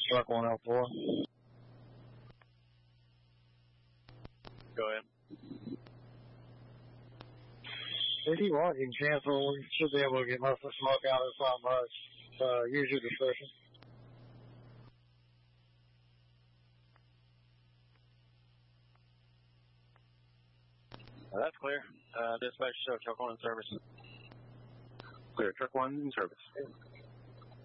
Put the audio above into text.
Truck 104. Go ahead. If you want, you can cancel. We should be able to get most of the smoke out of this much. Use your discretion. That's clear. Dispatch, show truck 1 in service. Clear, truck 1 in service.